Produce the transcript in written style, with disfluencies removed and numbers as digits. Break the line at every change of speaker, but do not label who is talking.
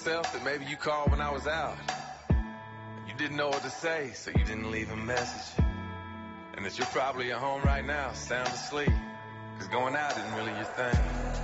yourself that maybe you called when I was out. You didn't know what to say, so you didn't leave a message. And that you're probably at home right now, sound asleep. 'Cause going out isn't really your thing.